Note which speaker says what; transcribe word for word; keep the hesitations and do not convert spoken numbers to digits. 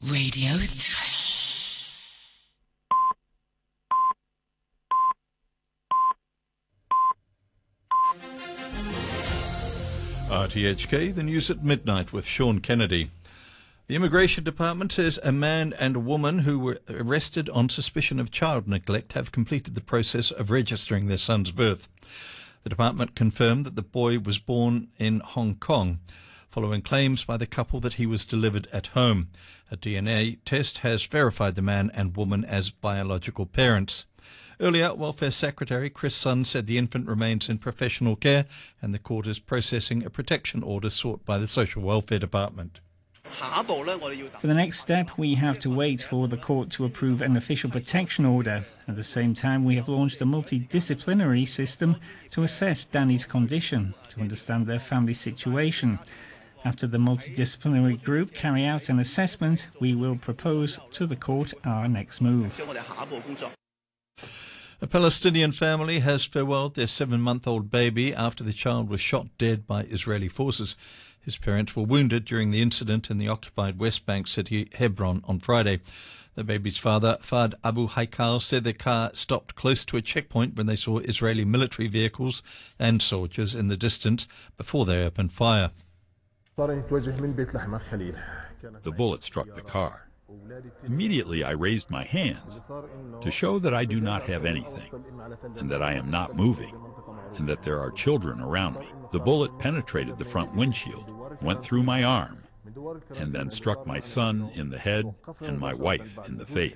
Speaker 1: Radio three.
Speaker 2: R T H K, the news at midnight with Sean Kennedy. The Immigration Department says a man and a woman who were arrested on suspicion of child neglect have completed the process of registering their son's birth. The department confirmed that the boy was born in Hong Kong, following claims by the couple that he was delivered at home. A D N A test has verified the man and woman as biological parents. Earlier, Welfare Secretary Chris Sun said the infant remains in professional care and the court is processing a protection order sought by the Social Welfare Department.
Speaker 3: For the next step, we have to wait for the court to approve an official protection order. At the same time, we have launched a multidisciplinary system to assess Danny's condition, to understand their family situation. After the multidisciplinary group carry out an assessment, we will propose to the court our next move.
Speaker 2: A Palestinian family has farewelled their seven-month-old baby after the child was shot dead by Israeli forces. His parents were wounded during the incident in the occupied West Bank city Hebron on Friday. The baby's father, Fahd Abu Haikal, said their car stopped close to a checkpoint when they saw Israeli military vehicles and soldiers in the distance before they opened fire.
Speaker 4: The bullet struck the car. Immediately I raised my hands to show that I do not have anything, and that I am not moving, and that there are children around me. The bullet penetrated the front windshield, went through my arm, and then struck my son in the head and my wife in the face.